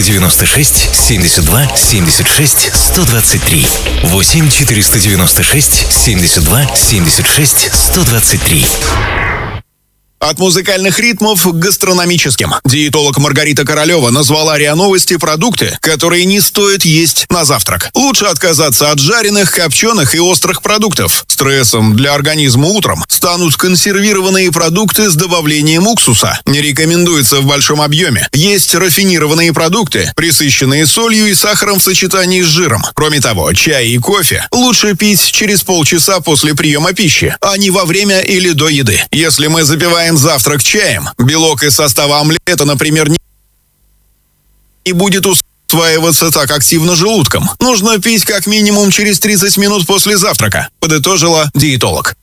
96 72 76 123. 8 496 72 76 123. От музыкальных ритмов к гастрономическим. Диетолог Маргарита Королева назвала РИА Новости продукты, которые не стоит есть на завтрак. Лучше отказаться от жареных, копченых и острых продуктов. Стрессом для организма утром станут консервированные продукты с добавлением уксуса. Не рекомендуется в большом объеме есть рафинированные продукты, присыщенные солью и сахаром в сочетании с жиром. Кроме того, чай и кофе лучше пить через полчаса после приема пищи, а не во время или до еды. Если мы запиваем завтрак чаем, белок из состава омлета, например, не будет усваиваться так активно желудком. Нужно пить как минимум через 30 минут после завтрака, подытожила диетолог.